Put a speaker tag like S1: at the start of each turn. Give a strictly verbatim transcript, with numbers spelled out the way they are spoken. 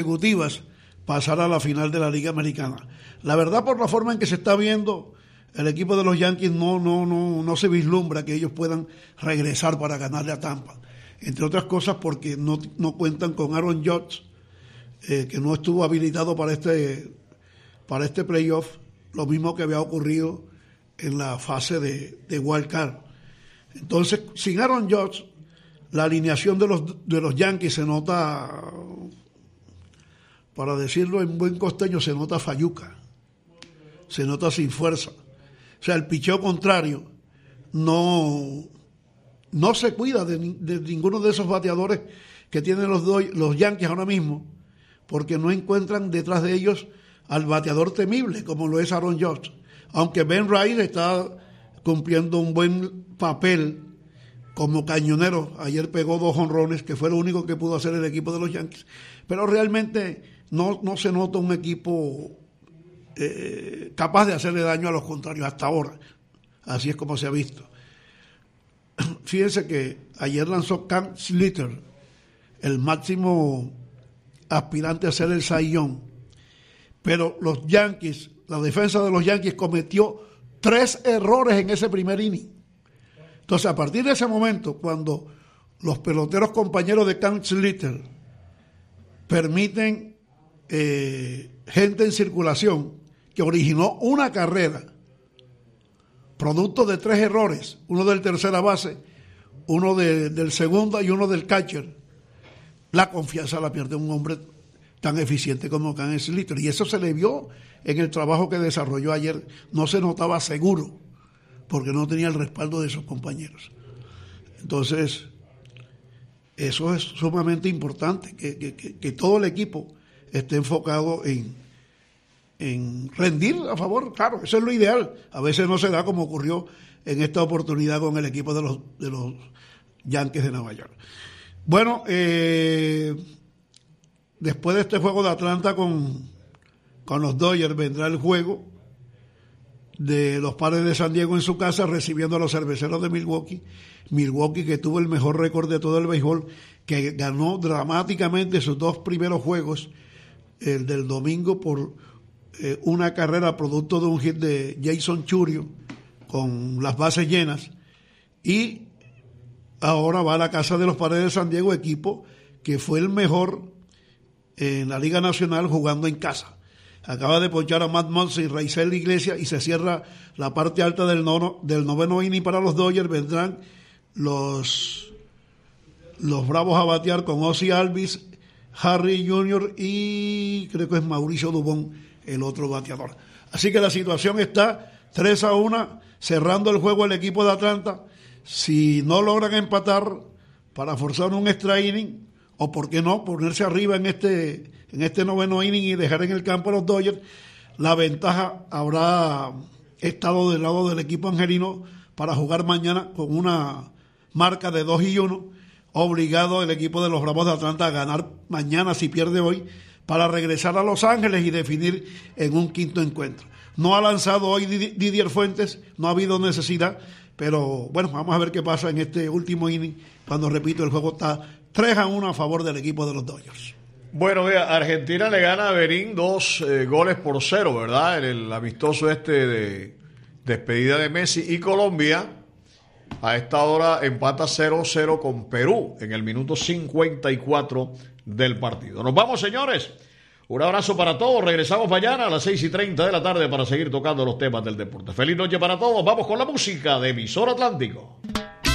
S1: consecutivas pasar a la final de la Liga Americana. La verdad, por la forma en que se está viendo, el equipo de los Yankees no, no, no, no se vislumbra que ellos puedan regresar para ganarle a Tampa. Entre otras cosas porque no, no cuentan con Aaron Judge, eh, que no estuvo habilitado para este, para este playoff, lo mismo que había ocurrido en la fase de, de Wild Card. Entonces, sin Aaron Judge, la alineación de los, de los Yankees se nota, para decirlo en buen costeño, se nota falluca, se nota sin fuerza. O sea, el picheo contrario no, no se cuida de, de ninguno de esos bateadores que tienen los, do, los Yankees ahora mismo, porque no encuentran detrás de ellos al bateador temible como lo es Aaron Judge. Aunque Ben Rice está cumpliendo un buen papel como cañonero, ayer pegó dos jonrones, que fue lo único que pudo hacer el equipo de los Yankees, pero realmente no, no se nota un equipo eh, capaz de hacerle daño a los contrarios hasta ahora. Así es como se ha visto. Fíjense que ayer lanzó Cam Slater, el máximo aspirante a ser el Cy Young, pero los Yankees, la defensa de los Yankees cometió tres errores en ese primer inning. Entonces, a partir de ese momento, cuando los peloteros compañeros de Cam Slater permiten eh, gente en circulación que originó una carrera, producto de tres errores, uno del tercera base, uno de, del segunda y uno del catcher, la confianza la pierde un hombre tan eficiente como Cam Slater, y eso se le vio en el trabajo que desarrolló ayer. No se notaba seguro porque no tenía el respaldo de sus compañeros. Entonces, eso es sumamente importante, que, que, que, que todo el equipo esté enfocado en, en rendir a favor. Claro, eso es lo ideal. A veces no se da, como ocurrió en esta oportunidad con el equipo de los, de los Yankees de Nueva York. Bueno, eh, después de este juego de Atlanta con, con los Dodgers, vendrá el juego de los Padres de San Diego en su casa, recibiendo a los Cerveceros de Milwaukee. Milwaukee, que tuvo el mejor récord de todo el béisbol, que ganó dramáticamente sus dos primeros juegos, el del domingo por eh, una carrera producto de un hit de Jason Churio con las bases llenas, y ahora va a la casa de los Padres de San Diego, equipo que fue el mejor en la Liga Nacional jugando en casa. Acaba de ponchar a Matt Muncy y Raizel Iglesias, y se cierra la parte alta del, nono, del noveno inning para los Dodgers. Vendrán los, los Bravos a batear con Ozzie Albies, Harry junior y creo que es Mauricio Dubón el otro bateador. Así que la situación está tres a uno, cerrando el juego el equipo de Atlanta. Si no logran empatar para forzar un extra inning, o por qué no, ponerse arriba en este, en este noveno inning y dejar en el campo a los Dodgers, la ventaja habrá estado del lado del equipo angelino para jugar mañana con una marca de dos y uno, obligado el equipo de los Bravos de Atlanta a ganar mañana si pierde hoy, para regresar a Los Ángeles y definir en un quinto encuentro. No ha lanzado hoy Didier Fuentes, no ha habido necesidad, pero bueno, vamos a ver qué pasa en este último inning, cuando, repito, el juego está tres a uno a favor del equipo de los Dodgers.
S2: Bueno, vea, Argentina le gana a Benín dos eh, goles por cero, ¿verdad? En el amistoso este de despedida de Messi. Y Colombia a esta hora empata cero cero con Perú en el minuto cincuenta y cuatro del partido. Nos vamos, señores. Un abrazo para todos. Regresamos mañana a las seis y treinta de la tarde para seguir tocando los temas del deporte. Feliz noche para todos. Vamos con la música de Emisor Atlántico.